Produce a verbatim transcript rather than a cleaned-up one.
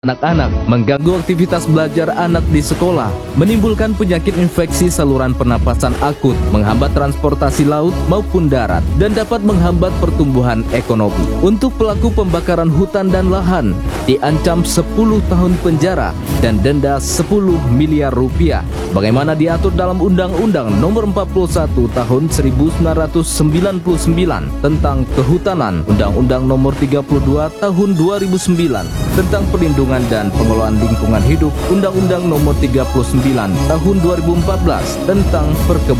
anak-anak, mengganggu aktivitas belajar anak di sekolah, menimbulkan penyakit infeksi saluran pernapasan akut, menghambat transportasi laut maupun darat, dan dapat menghambat pertumbuhan ekonomi. Untuk pelaku pembakaran hutan dan lahan, diancam sepuluh tahun penjara dan denda sepuluh miliar rupiah. Bagaimana diatur dalam Undang-Undang Nomor empat puluh satu Tahun seribu sembilan ratus sembilan puluh sembilan tentang Kehutanan, Undang-Undang Nomor tiga puluh dua Tahun dua ribu sembilan tentang Perlindungan dan Pengelolaan Lingkungan Hidup, Undang-Undang Nomor tiga puluh sembilan Tahun dua ribu empat belas tentang Perkebunan